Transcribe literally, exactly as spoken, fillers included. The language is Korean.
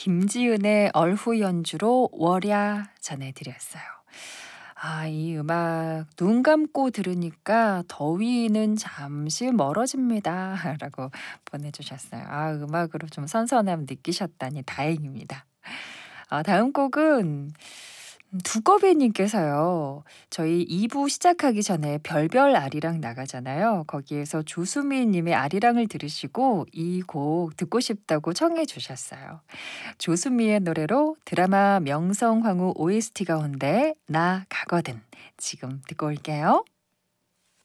김지은의 얼후 연주로 월야 전해드렸어요. 아, 이 음악 눈 감고 들으니까 더위는 잠시 멀어집니다. 라고 보내주셨어요. 아, 음악으로 좀 선선함 느끼셨다니 다행입니다. 아, 다음 곡은 두꺼비님께서요. 저희 이 부 시작하기 전에 별별 아리랑 나가잖아요. 거기에서 조수미님의 아리랑을 들으시고 이 곡 듣고 싶다고 청해 주셨어요. 조수미의 노래로 드라마 명성황후 오에스티 가운데 나 가거든. 지금 듣고 올게요.